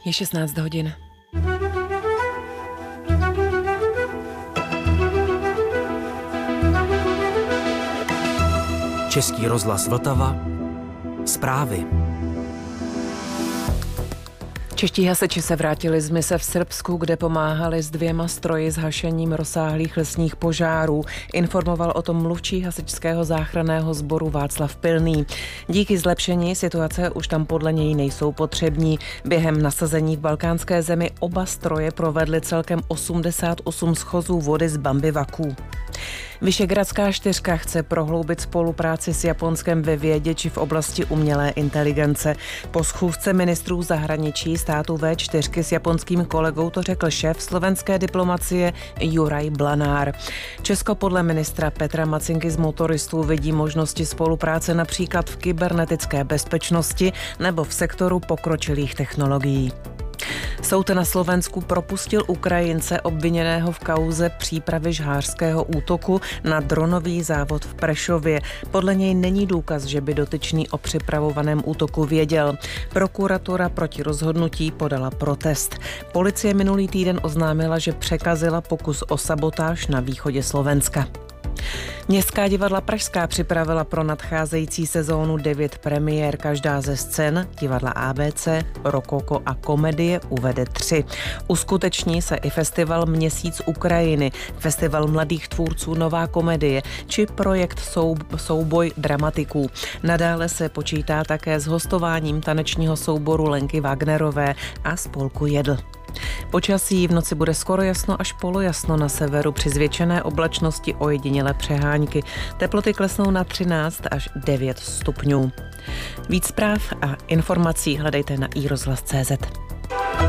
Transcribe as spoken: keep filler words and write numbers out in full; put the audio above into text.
Je šestnáct hodin. Český rozhlas Vltava. Zprávy. Čeští hasiči se vrátili z mise v Srbsku, kde pomáhali s dvěma stroji s hašením rozsáhlých lesních požárů. Informoval o tom mluvčí hasičského záchranného sboru Václav Pilný. Díky zlepšení situace už tam podle něj nejsou potřební. Během nasazení v balkánské zemi oba stroje provedly celkem osmdesát osm schozů vody z bambivaků. Vyšegradská čtyřka chce prohloubit spolupráci s Japonskem ve vědě či v oblasti umělé inteligence. Po schůzce ministrů zahraničí státu vé čtyři s japonským kolegou to řekl šéf slovenské diplomacie Juraj Blanár. Česko podle ministra Petra Macinky z motoristů vidí možnosti spolupráce například v kybernetické bezpečnosti nebo v sektoru pokročilých technologií. Soud na Slovensku propustil Ukrajince obviněného v kauze přípravy žhářského útoku na dronový závod v Prešově. Podle něj není důkaz, že by dotyčný o připravovaném útoku věděl. Prokuratura proti rozhodnutí podala protest. Policie minulý týden oznámila, že překazila pokus o sabotáž na východě Slovenska. Městská divadla pražská připravila pro nadcházející sezónu devět premiér. Každá ze scén divadla á bé cé, Rokoko a Komedie uvede tři. Uskuteční se i festival Měsíc Ukrajiny, festival mladých tvůrců Nová komedie či projekt sou, Souboj dramatiků. Nadále se počítá také s hostováním tanečního souboru Lenky Wagnerové a spolku Jedl. Počasí: v noci bude skoro jasno až polojasno, na severu při zvětšené oblačnosti ojedinělé přehánky. Teploty klesnou na třináct až devět stupňů. Víc zpráv a informací hledejte na i rozhlas tečka cé zet.